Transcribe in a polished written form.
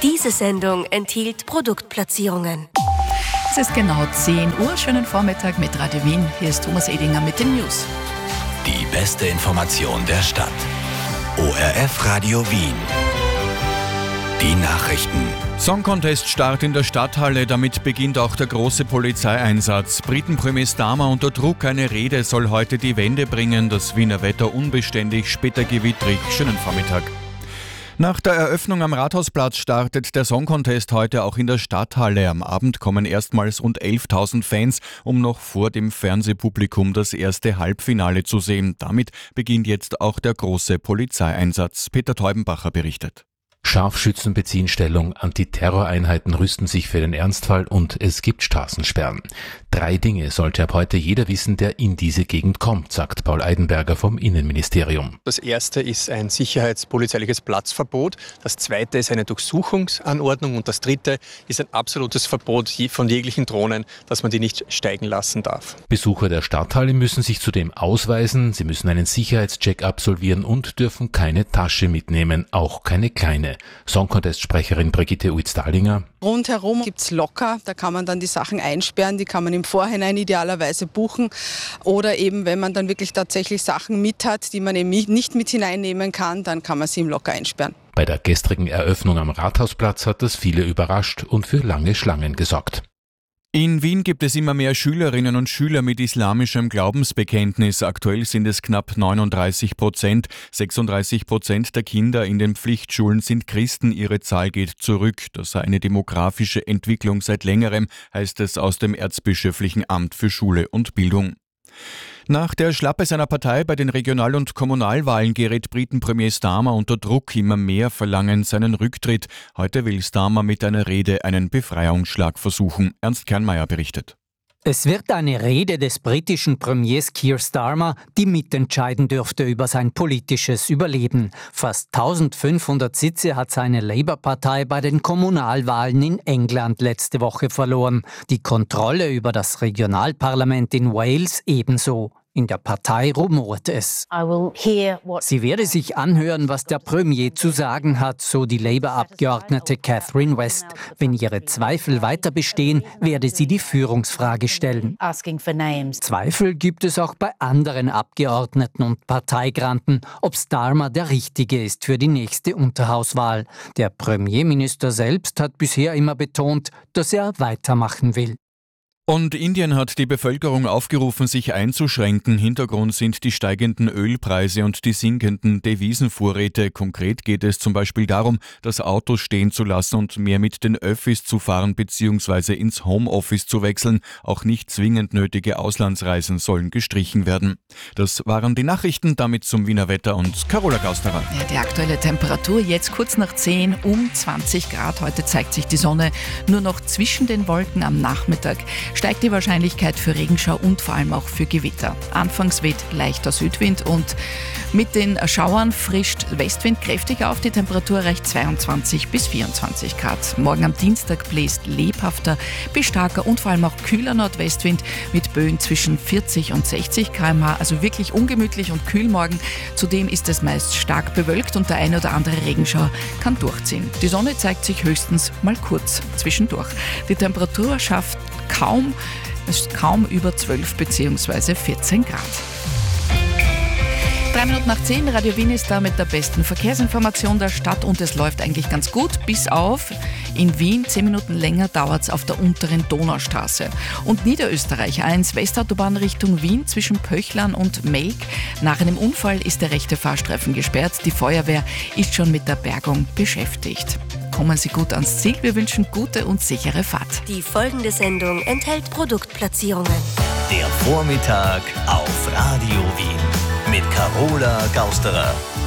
Diese Sendung enthielt Produktplatzierungen. Es ist genau 10 Uhr. Schönen Vormittag mit Radio Wien. Hier ist Thomas Edinger mit den News. Die beste Information der Stadt. ORF Radio Wien. Die Nachrichten. Song Contest Start in der Stadthalle, damit beginnt auch der große Polizeieinsatz. Britenpremier Starmer unter Druck, eine Rede soll heute die Wende bringen. Das Wiener Wetter unbeständig, später gewittrig. Schönen Vormittag. Nach der Eröffnung am Rathausplatz startet der Song Contest heute auch in der Stadthalle. Am Abend kommen erstmals rund 11.000 Fans, um noch vor dem Fernsehpublikum das erste Halbfinale zu sehen. Damit beginnt jetzt auch der große Polizeieinsatz. Peter Teubenbacher berichtet. Scharfschützen beziehen Stellung, Antiterroreinheiten rüsten sich für den Ernstfall und es gibt Straßensperren. 3 Dinge sollte ab heute jeder wissen, der in diese Gegend kommt, sagt Paul Eidenberger vom Innenministerium. Das erste ist ein sicherheitspolizeiliches Platzverbot, das zweite ist eine Durchsuchungsanordnung und das dritte ist ein absolutes Verbot von jeglichen Drohnen, dass man die nicht steigen lassen darf. Besucher der Stadthalle müssen sich zudem ausweisen, sie müssen einen Sicherheitscheck absolvieren und dürfen keine Tasche mitnehmen, auch keine kleine. Song-Contest-Sprecherin Brigitte Uitz-Dahlinger. Rundherum gibt's Locker, da kann man dann die Sachen einsperren, die kann man im Vorhinein idealerweise buchen. Oder eben, wenn man dann wirklich tatsächlich Sachen mit hat, die man eben nicht mit hineinnehmen kann, dann kann man sie im Locker einsperren. Bei der gestrigen Eröffnung am Rathausplatz hat das viele überrascht und für lange Schlangen gesorgt. In Wien gibt es immer mehr Schülerinnen und Schüler mit islamischem Glaubensbekenntnis. Aktuell sind es knapp 39%. 36% der Kinder in den Pflichtschulen sind Christen. Ihre Zahl geht zurück. Das sei eine demografische Entwicklung seit längerem, heißt es aus dem Erzbischöflichen Amt für Schule und Bildung. Nach der Schlappe seiner Partei bei den Regional- und Kommunalwahlen gerät Britenpremier Starmer unter Druck. Immer mehr verlangen seinen Rücktritt. Heute will Starmer mit einer Rede einen Befreiungsschlag versuchen. Ernst Kernmeier berichtet. Es wird eine Rede des britischen Premiers Keir Starmer, die mitentscheiden dürfte über sein politisches Überleben. Fast 1500 Sitze hat seine Labour-Partei bei den Kommunalwahlen in England letzte Woche verloren. Die Kontrolle über das Regionalparlament in Wales ebenso. In der Partei rumort es. Sie werde sich anhören, was der Premier zu sagen hat, so die Labour-Abgeordnete Catherine West. Wenn ihre Zweifel weiter bestehen, werde sie die Führungsfrage stellen. Zweifel gibt es auch bei anderen Abgeordneten und Parteigranten, ob Starmer der Richtige ist für die nächste Unterhauswahl. Der Premierminister selbst hat bisher immer betont, dass er weitermachen will. Und Indien hat die Bevölkerung aufgerufen, sich einzuschränken. Hintergrund sind die steigenden Ölpreise und die sinkenden Devisenvorräte. Konkret geht es zum Beispiel darum, das Auto stehen zu lassen und mehr mit den Öffis zu fahren bzw. ins Homeoffice zu wechseln. Auch nicht zwingend nötige Auslandsreisen sollen gestrichen werden. Das waren die Nachrichten, damit zum Wiener Wetter und Carola Gausterer. Ja, die aktuelle Temperatur jetzt kurz nach 10 um 20 Grad. Heute zeigt sich die Sonne nur noch zwischen den Wolken am Nachmittag. Steigt die Wahrscheinlichkeit für Regenschau und vor allem auch für Gewitter. Anfangs weht leichter Südwind und mit den Schauern frischt Westwind kräftig auf. Die Temperatur erreicht 22 bis 24 Grad. Morgen am Dienstag bläst lebhafter bis starker und vor allem auch kühler Nordwestwind mit Böen zwischen 40 und 60 km/h. Also wirklich ungemütlich und kühl morgen. Zudem ist es meist stark bewölkt und der eine oder andere Regenschauer kann durchziehen. Die Sonne zeigt sich höchstens mal kurz zwischendurch. Die Temperatur schafft kaum über 12 bzw. 14 Grad. 3 Minuten nach 10, Radio Wien ist da mit der besten Verkehrsinformation der Stadt und es läuft eigentlich ganz gut, bis auf in Wien 10 Minuten länger dauert es auf der unteren Donaustraße. Und Niederösterreich 1, Westautobahn Richtung Wien zwischen Pöchlern und Melk. Nach einem Unfall ist der rechte Fahrstreifen gesperrt. Die Feuerwehr ist schon mit der Bergung beschäftigt. Kommen Sie gut ans Ziel. Wir wünschen gute und sichere Fahrt. Die folgende Sendung enthält Produktplatzierungen. Der Vormittag auf Radio Wien mit Carola Gausterer.